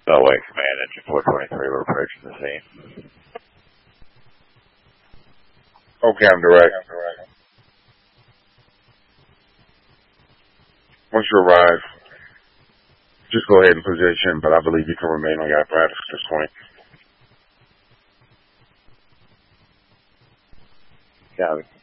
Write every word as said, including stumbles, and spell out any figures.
Beltway Command, Engine four twenty-three, we're approaching the scene. Okay, I'm direct. Once you arrive, just go ahead and position, but I believe you can remain on your apparatus at this point. Copy.